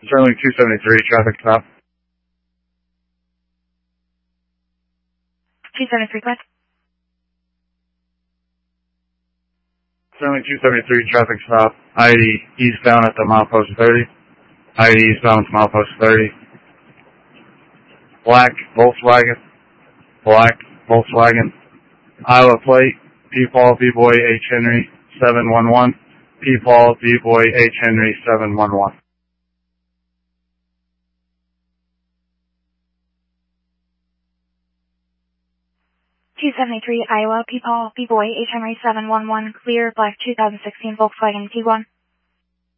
Sterling 273, traffic stop. 273, correct? Sterling 273, traffic stop. ID eastbound at the milepost 30. ID eastbound at the milepost 30. Black Volkswagen. Black Volkswagen. Iowa plate. P. Paul B. Boy H. Henry 711. P. Paul B. Boy H. Henry 711. .273 Iowa, P. Paul B. Boy H. Henry 711, clear, black 2016 Volkswagen T1.